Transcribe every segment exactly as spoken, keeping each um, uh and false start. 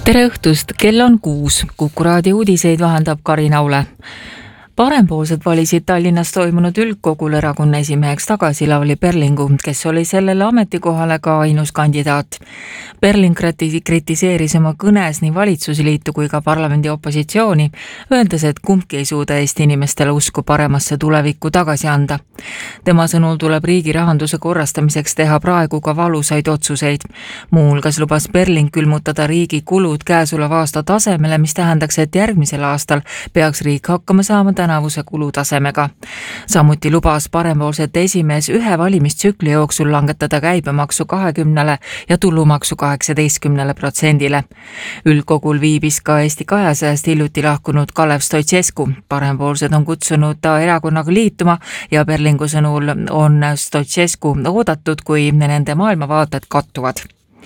tere õhtust, kell on kuus. Kuku raadio uudiseid vahendab Karin Aule. Parempoolsed valisid Tallinnas toimunud üldkogul erakonna esimeheks tagasi Lavly Perlingu, kes oli sellele ametikohale ka ainus kandidaat. Perling kritiseeris oma kõnes nii valitsusliitu kui ka parlamendi opositsiooni, öeldes, et kumbki ei suuda Eesti inimestele usku paremasse tulevikku tagasi anda. Tema sõnul tuleb riigi rahanduse korrastamiseks teha praegu ka valusaid otsuseid. Muuhulgas lubas Perling külmutada riigi kulud käesoleva aasta tasemele, mis tähendaks, et järgmisel aastal peaks riik hakkama saama tänavuse kulutasemega. Samuti lubas parempoolsete esimees ühe valimistsükli jooksul langetada käibemaksu kahekümnele ja tulumaksu kaheksateistkümnele protsendile. Üldkogul viibis ka Eesti kahesajast hiljuti lahkunud Kalev Stoicescu. Parempoolsed on kutsunud ta erakonnaga liituma ja Perlingu sõnul on Stoicescu oodatud, kui nende maailmavaated kattuvad.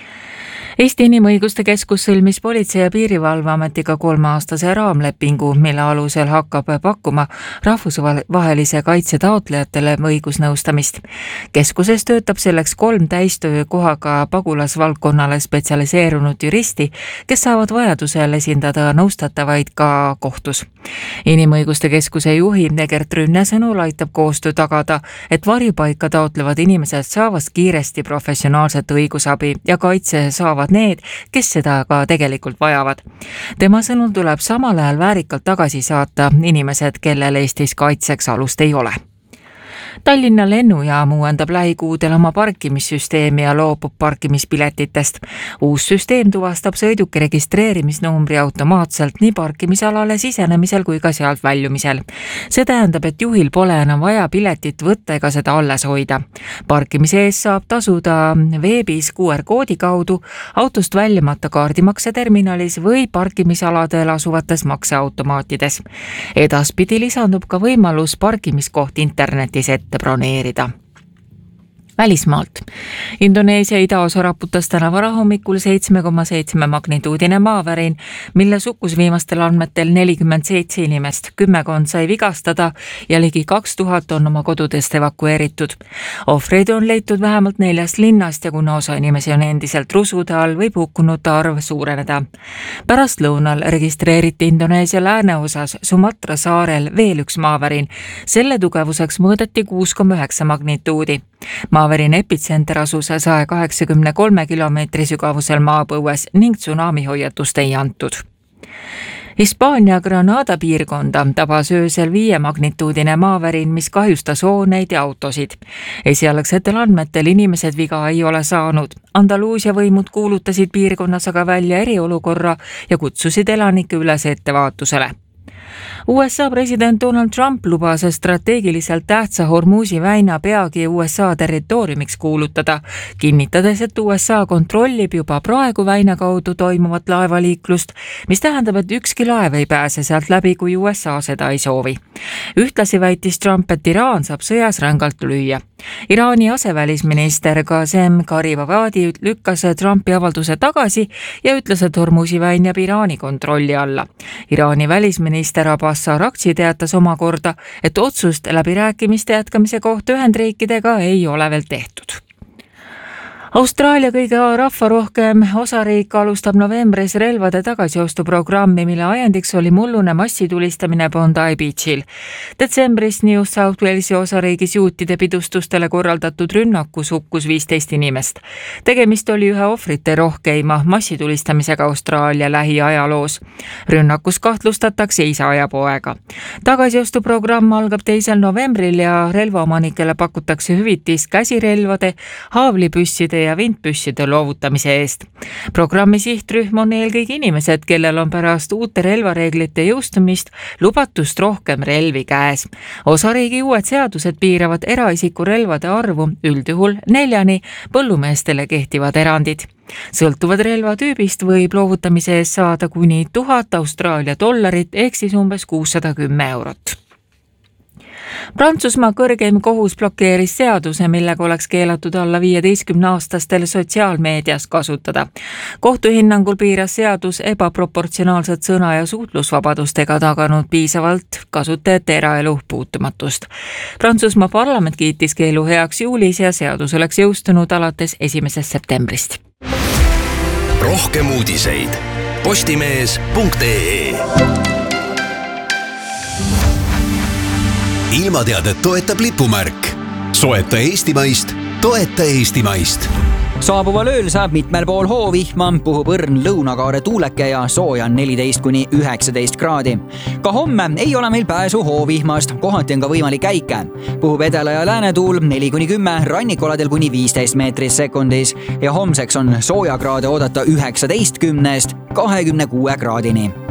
Eesti Inimõiguste Keskus sõlmis Politsei- ja Piirivalveametiga kolmeaastase raamlepingu, mille alusel hakkab pakkuma rahvusvahelise kaitse taotlejatele õigusnõustamist. Keskuses töötab selleks kolm täistöökohaga pagulasvaldkonnale spetsialiseerunud juristi, kes saavad vajadusel esindada nõustatavaid ka kohtus. Inimõiguste Keskuse juhi Egert Rünne sõnul aitab koostöö tagada, et varjupaika taotlevad inimesed saavad kiiresti professionaalset õigusabi ja kaitse saavad need, kes seda ka tegelikult vajavad. Tema sõnul tuleb samal ajal väärikalt tagasi saata inimesed, kellel Eestis kaitseks alust ei ole. Tallinna lennujaam uuendab lähikuudel oma parkimissüsteemi ja loobub parkimispiletitest. Uus süsteem tuvastab sõiduki registreerimisnumbri automaatselt nii parkimisalale sisenemisel kui ka sealt väljumisel. See tähendab, et juhil pole enam vaja piletit võtta ega seda alles hoida. Parkimise ees saab tasuda veebis Q R-koodi kaudu, autost väljumata kaardimakseterminalis või parkimisaladel asuvates makseautomaatides. Edaspidi lisandub ka võimalus parkimiskoht internetis ette broneerida. Välismaalt. Indoneesia idaosa raputas täna varahommikul seitsme koma seitsme magnituudine maavärin, mille sukkus viimastel andmetel nelikümmend seitse inimest, kümmekond sai vigastada ja ligi kaks tuhat on oma kodudest evakueeritud. Ohvreid on leitud vähemalt neljast linnast ja kuna osa inimesi on endiselt rusude all, võib hukkunute arv suureneda. Pärast lõunal registreeriti Indoneesia lääneosas Sumatra saarel veel üks maavärin. Selle tugevuseks mõõdeti kuus koma üheksa magnituudi. Maavärin epitsenter asus saja kaheksakümne kolme kilomeetri sügavusel maapõues ning tsunamihoiatust ei antud. Hispaania Granada piirkonda tabas öösel viie magnituudine maavärin, mis kahjustas hooneid ja autosid. Esialgsetel andmetel inimesed viga ei ole saanud. Andaluusia võimud kuulutasid piirkonnas aga välja eriolukorra ja kutsusid elanikke üles ettevaatusele. U S A president Donald Trump lubas strateegiliselt tähtsa Hormuzi väina peagi U S A territooriumiks kuulutada, kinnitades, et U S A kontrollib juba praegu väina kaudu toimuvat laevaliiklust, mis tähendab, et ükski laev ei pääse sealt läbi, kui U S A seda ei soovi. Ühtlasi väitis Trump, et Iraan saab sõjas rängalt lüüa. Iraani asevälisminister Qasem Gharibabadi lükkas Trumpi avalduse tagasi ja ütles, et Hormuzi väin jääb Iraani kontrolli alla. Iraani välisminister Abbas Araghchi teatas omakorda, et otsust läbirääkimiste jätkamise kohta Ühendriikidega ei ole veel tehtud. Austraalia kõige rahvarohkem osariik alustab novembris relvade tagasiostuprogrammi, mille ajendiks oli mullune massitulistamine Bondi Beachil. Detsembris New South Walesi osariigis juutide pidustustele korraldatud rünnakus hukkus viisteist inimest. Tegemist oli ühe ohvrite rohkeima massitulistamisega Austraalia lähiajaloos. Rünnakus kahtlustatakse isa ja poega. Tagasiostuprogramm algab teisel novembril ja relvaomanikele pakutakse hüvitist käsirelvade, haavlipüsside ja vintpüsside loovutamise eest. Programmi sihtrühm on eelkõige inimesed, kellel on pärast uute relvareeglite jõustumist lubatust rohkem relvi käes. Osariigi uued seadused piiravad eraisiku relvade arvu üldjuhul neljani, põllumeestele kehtivad erandid. Sõltuvad relvatüübist võib loovutamise eest saada kuni tuhat Austraalia dollarit ehk siis umbes kuussada kümme eurot. Prantsusmaa kõrgeim kohus blokeeris seaduse, millega oleks keelatud alla viieteistkümne aastastel sotsiaalmeedias kasutada. Kohtu hinnangul piiras seadus ebaproportsionaalset sõna- ja suhtlusvabadust ega taganud piisavalt kasutajate eraelu puutumatust. Prantsusmaa parlament kiitis keelu heaks juulis ja seadus oleks jõustunud alates esimesest septembrist. Rohkem uudiseid postimees punkt ee. ilmateadet toetab lipumärk. Soeta Eestimaist, toeta Eestimaist. Saabuval ööl saab mitmel pool hoovihma, puhub õrn lõunakaare tuuleke ja sooja on neliteist kuni üheksateist kraadi. Ka homme ei ole meil pääsu hoovihmast, kohati on ka võimalik äike. Puhub edela ja läänetuul neli kuni kümme, rannikoladel kuni viisteist meetris sekundis ja homseks on soojakraade oodata üheksateist kümnest kahekümne kuue kraadini.